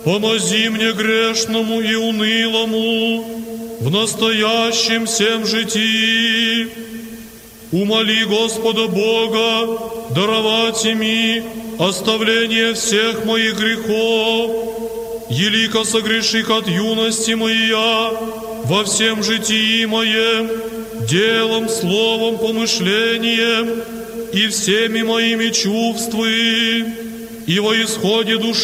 помози мне грешному и унылому в настоящем всем житии. Умоли Господа Бога даровать ими оставление всех моих грехов, елико согреших от юности моя во всем житии моем, делом, словом, помышлением и всеми моими чувствами, и во исходе души